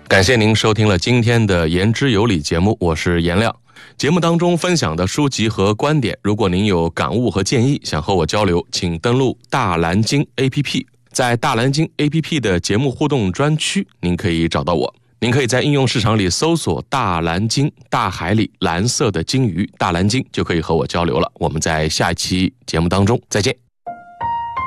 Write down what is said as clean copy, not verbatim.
感谢您收听了今天的言之有理节目，我是颜亮。节目当中分享的书籍和观点，如果您有感悟和建议，想和我交流，请登录大蓝鲸 APP， 在大蓝鲸 APP 的节目互动专区，您可以找到我。您可以在应用市场里搜索大蓝鲸，大海里蓝色的鲸鱼，大蓝鲸，就可以和我交流了。我们在下一期节目当中再见。